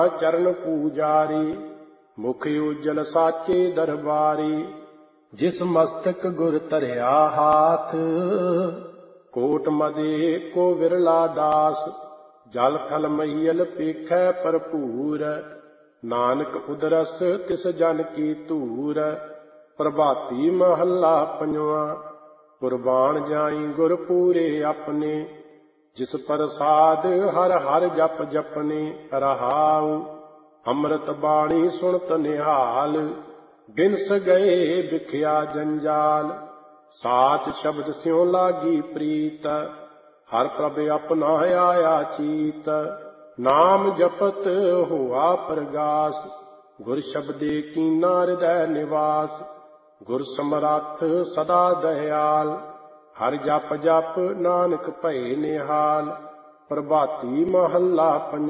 ਚਰਨ ਪੂਜਾਰੀ, ਮੁਖ ਉਜਲ ਸਾਚੇ ਦਰਬਾਰੀ। ਜਿਸ ਮਸਤਕ ਗੁਰ ਧਰਿਆ ਹਾਥ, ਕੋਟ ਮਦੇ ਕੋ ਵਿਰਲਾ ਦਾਸ। ਜਲ ਥਲ ਮਹੀਲ ਪੇਖੈ ਭਰਪੂਰ, ਨਾਨਕ ਉਦਰਸ ਤਿਸ ਜਨ ਕੀ ਧੂਰ। ਪ੍ਰਭਾਤੀ ਮਹੱਲਾ ਪੰਜਵਾਂ। ਕੁਰਬਾਨ ਜਾਈ ਗੁਰ ਪੂਰੇ ਆਪਣੇ, ਜਿਸ ਪ੍ਰਸਾਦ ਹਰ ਹਰ ਜਪ ਜਪਨੇ। ਰਹਾਉ ਅੰਮ੍ਰਿਤ ਬਾਣੀ ਸੁਣਤ ਨਿਹਾਲ, ਬਿਨਸ ਗਏ ਵਿਖਿਆ ਜੰਜਾਲ। ਸਾਚ ਸ਼ਬਦ ਸਿਉ ਲਾਗੀ ਪ੍ਰੀਤ, ਹਰ ਪ੍ਰਭ ਆਪਣਾ ਆਇਆ ਚੀਤ। ਨਾਮ ਜਪਤ ਹੋਆ ਪ੍ਰਗਾਸ, ਗੁਰ ਸ਼ਬਦੇ ਕੀਨਾ ਹਿਰਦੈ ਨਿਵਾਸ। ਗੁਰ ਸਮਰੱਥ ਸਦਾ ਦਇਆਲ, ਹਰ ਜਪ ਜਪ ਨਾਨਕ ਭਏ ਨਿਹਾਲ। ਪ੍ਰਭਾਤੀ ਮਹੱਲਾ ਪੰਜਵਾਂ।